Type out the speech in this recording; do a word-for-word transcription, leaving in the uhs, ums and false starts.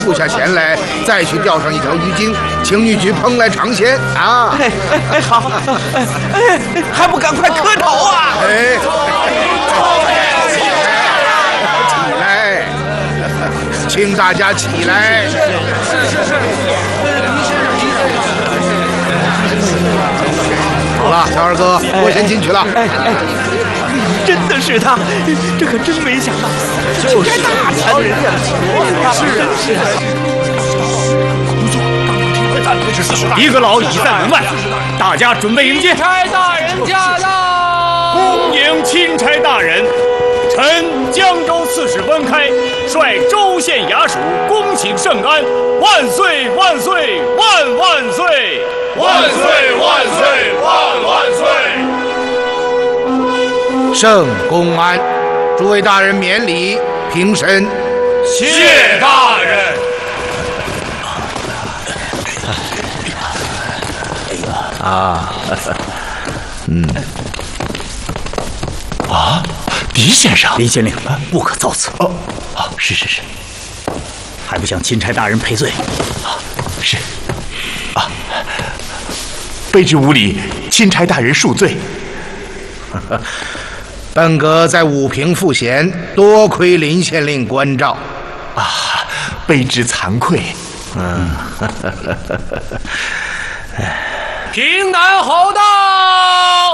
付下钱来，再去钓上一条鱼精，请女婿烹来尝鲜啊！ 哎哎好，哎哎还不赶快磕头啊！ 哎，起来，请大家起来。是是是。好了，小二哥，我先进去了。 哎哎。真的是他，这可真没想到，就是大男人呀！ 是啊，一个老已在门外，大家准备迎接。 钦差大人驾到！ 恭迎钦差大人，臣江州刺史温开率州县衙署恭请圣安，万岁万岁万万岁！ 万岁万岁万万岁！ 圣公安，诸位大人免礼，平身。 谢大人。 啊，嗯，啊，狄先生， 林县令，不可造次。 哦， 啊，是是是，还不向钦差大人赔罪？ 啊，是。啊，卑职无礼，钦差大人恕罪。 本阁在武平赋闲，多亏林县令关照， 啊，卑职惭愧。 嗯， 平南侯到。